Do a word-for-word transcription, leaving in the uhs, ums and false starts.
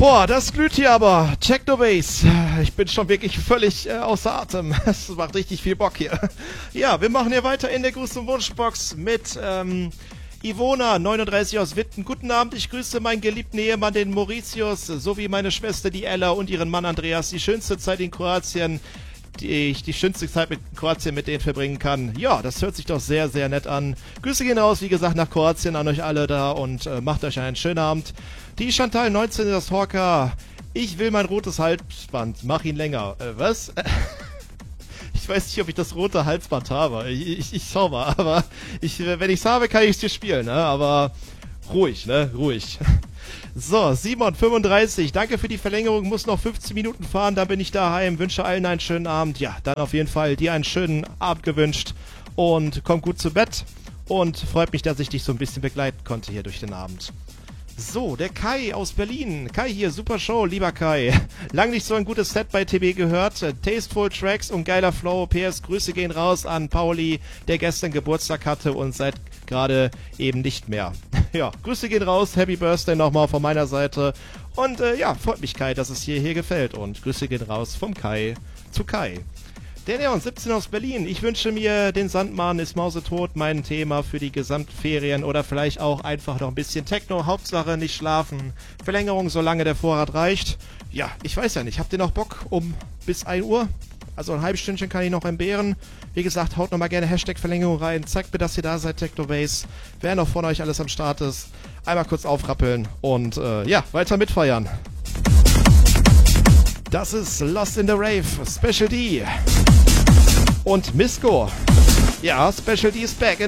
Boah, das glüht hier aber. Technobase. Ich bin schon wirklich völlig äh, außer Atem. Es macht richtig viel Bock hier. Ja, wir machen hier weiter in der Gruß- und Wunschbox mit ähm, Ivona, neununddreißig aus Witten. Guten Abend, ich grüße meinen geliebten Ehemann, den Mauritius, sowie meine Schwester, die Ella, und ihren Mann Andreas. Die schönste Zeit in Kroatien, die ich die schönste Zeit mit Kroatien mit denen verbringen kann. Ja, das hört sich doch sehr, sehr nett an. Grüße gehen raus, wie gesagt, nach Kroatien an euch alle da und äh, macht euch einen schönen Abend. Die Chantal neunzehn, das Horka. Ich will mein rotes Halsband. Mach ihn länger. Äh, was? Ich weiß nicht, ob ich das rote Halsband habe. Ich, ich, ich schau mal, aber ich, wenn ich's habe, kann ich's dir spielen, ne? Aber ruhig, ne? Ruhig. So, Simon fünfunddreißig, danke für die Verlängerung, muss noch fünfzehn Minuten fahren, dann bin ich daheim, wünsche allen einen schönen Abend. Ja, dann auf jeden Fall dir einen schönen Abend gewünscht und komm gut zu Bett und freut mich, dass ich dich so ein bisschen begleiten konnte hier durch den Abend. So, der Kai aus Berlin. Kai hier, super Show, lieber Kai. Lang nicht so ein gutes Set bei T B gehört. Tasteful Tracks und geiler Flow. P S, Grüße gehen raus an Pauli, der gestern Geburtstag hatte und seit gerade eben nicht mehr. Ja, Grüße gehen raus. Happy Birthday nochmal von meiner Seite. Und äh, ja, freut mich, Kai, dass es hier, hier gefällt. Und Grüße gehen raus vom Kai zu Kai. Der Neon siebzehn aus Berlin. Ich wünsche mir, den Sandmann ist mausetot, mein Thema für die Gesamtferien oder vielleicht auch einfach noch ein bisschen Techno. Hauptsache nicht schlafen. Verlängerung, solange der Vorrat reicht. Ja, ich weiß ja nicht. Habt ihr noch Bock um bis ein Uhr? Also ein halbes Stündchen kann ich noch entbehren. Wie gesagt, haut nochmal gerne Hashtag Verlängerung rein. Zeigt mir, dass ihr da seid, Technobase. Wer noch von euch alles am Start ist, einmal kurz aufrappeln und äh, ja, weiter mitfeiern. Das ist Lost in the Rave, Special D. Und Misko. Ja, Special D ist back.